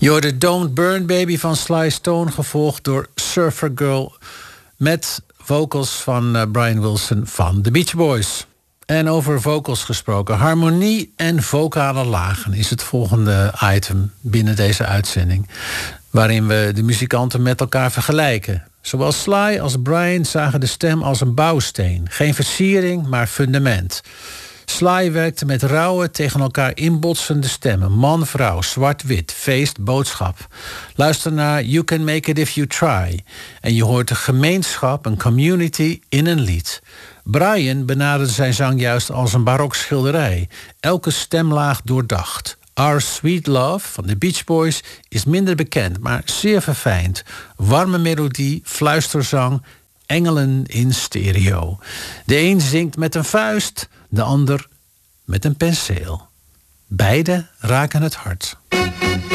Je hoorde Don't Burn Baby van Sly Stone, gevolgd door Surfer Girl met vocals van Brian Wilson van The Beach Boys. En over vocals gesproken, harmonie en vocale lagen is het volgende item binnen deze uitzending, waarin we de muzikanten met elkaar vergelijken. Zowel Sly als Brian zagen de stem als een bouwsteen. Geen versiering, maar fundament. Sly werkte met rauwe, tegen elkaar inbotsende stemmen. Man, vrouw, zwart-wit, feest, boodschap. Luister naar You Can Make It If You Try. En je hoort een gemeenschap, een community in een lied. Brian benaderde zijn zang juist als een barok schilderij. Elke stemlaag doordacht. Our Sweet Love van de Beach Boys is minder bekend, maar zeer verfijnd. Warme melodie, fluisterzang, engelen in stereo. De een zingt met een vuist, de ander met een penseel. Beide raken het hart.